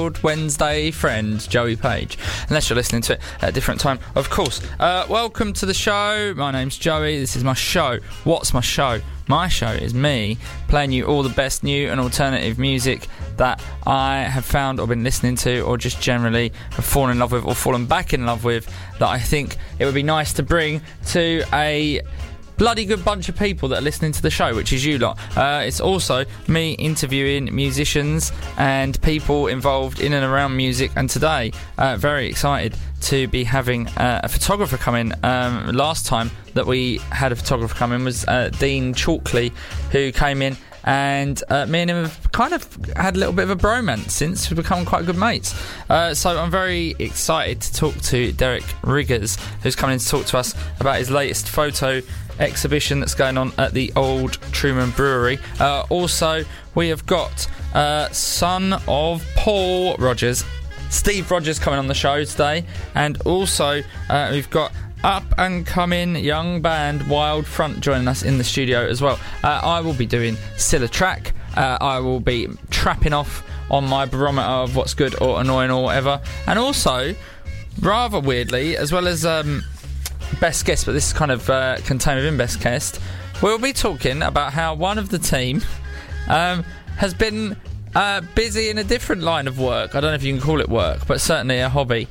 troubled Wednesday friend, Joey Page. Unless you're listening to it at a different time, of course. Welcome to the show. My name's Joey. This is my show. What's my show? My show is me playing you all the best new and alternative music that I have found or been listening to, or just generally have fallen in love with or fallen back in love with, that I think it would be nice to bring to a bloody good bunch of people that are listening to the show, which is you lot. It's also me interviewing musicians and people involved in and around music, and today very excited to be having a photographer come in. Last time that we had a photographer come in was Dean Chalkley, who came in, and me and him have kind of had a little bit of a bromance since. We've become quite good mates. So I'm very excited to talk to Derek Riggers, who's coming in to talk to us about his latest photo exhibition that's going on at the Old Truman Brewery. Also, we have got son of Paul Rodgers, Steve Rodgers, coming on the show today, and also we've got up-and-coming young band Wild Front joining us in the studio as well. I will be doing Still a Track. I will be trapping off on my barometer of what's good or annoying or whatever. And also, rather weirdly, as well as Best Guest, but this is kind of contained within Best Guest, we'll be talking about how one of the team has been busy in a different line of work. I don't know if you can call it work, but certainly a hobby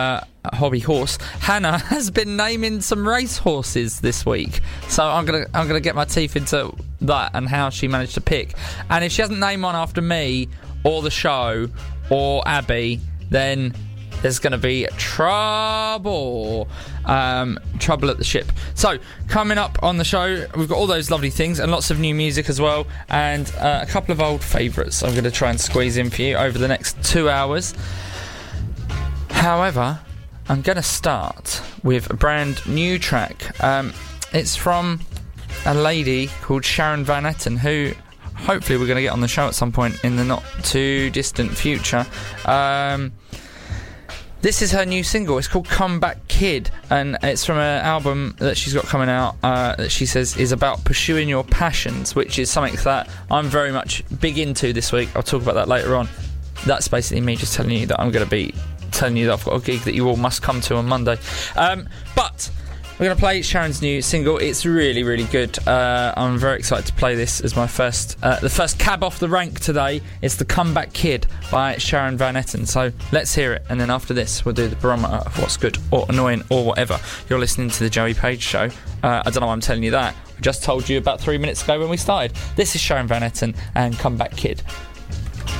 horse. Hannah has been naming some race horses this week, so I'm gonna get my teeth into that and how she managed to pick. And if she hasn't named one after me or the show or Abby, then there's going to be trouble at the ship. So, coming up on the show, we've got all those lovely things and lots of new music as well, and a couple of old favourites I'm going to try and squeeze in for you over the next 2 hours. However, I'm going to start with a brand new track. It's from a lady called Sharon Van Etten, who hopefully we're going to get on the show at some point in the not too distant future. This is her new single. It's called Comeback Kid, and it's from an album that she's got coming out that she says is about pursuing your passions, which is something that I'm very much big into this week. I'll talk about that later on. That's basically me just telling you that I'm going to be telling you that I've got a gig that you all must come to on Monday. But we're going to play Sharon's new single. It's really, really good. I'm very excited to play this as my the first cab off the rank today. It's the Comeback Kid by Sharon Van Etten. So let's hear it, and then after this we'll do the barometer of what's good or annoying or whatever. You're listening to the Joey Page Show. I don't know why I'm telling you that. I just told you about 3 minutes ago when we started. This is Sharon Van Etten and Comeback Kid.